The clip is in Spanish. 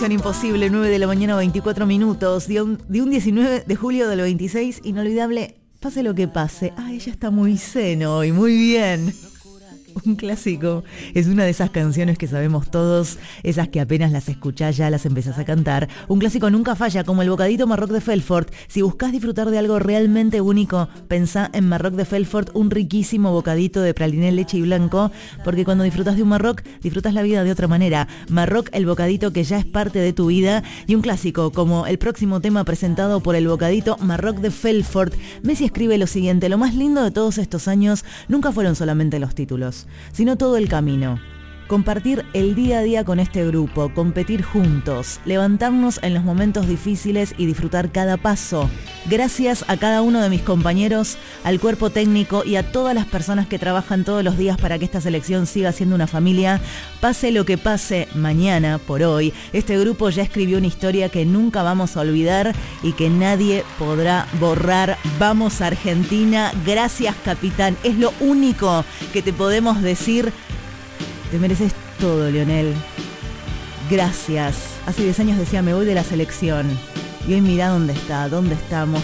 Misión Imposible, 9 de la mañana, 24 minutos, de un 19 de julio del 26, inolvidable, pase lo que pase. Ah, ella está muy zen hoy, muy bien. Un clásico, es una de esas canciones que sabemos todos, esas que apenas las escuchás ya las empezás a cantar. Un clásico nunca falla, como el bocadito Marroc de Felfort. Si buscas disfrutar de algo realmente único, pensá en Marroc de Felfort, un riquísimo bocadito de praliné, leche y blanco, porque cuando disfrutas de un Marroc, disfrutas la vida de otra manera. Marroc, el bocadito que ya es parte de tu vida. Y un clásico, como el próximo tema presentado por el bocadito Marroc de Felfort. Messi escribe lo siguiente: lo más lindo de todos estos años nunca fueron solamente los títulos, sino todo el camino. Compartir el día a día con este grupo, competir juntos, levantarnos en los momentos difíciles y disfrutar cada paso. Gracias a cada uno de mis compañeros, al cuerpo técnico y a todas las personas que trabajan todos los días para que esta selección siga siendo una familia. Pase lo que pase mañana, por hoy, este grupo ya escribió una historia que nunca vamos a olvidar y que nadie podrá borrar. Vamos Argentina, gracias capitán, es lo único que te podemos decir. Te mereces todo, Lionel. Gracias. Hace 10 años decía, me voy de la selección. Y hoy mirá dónde está, dónde estamos.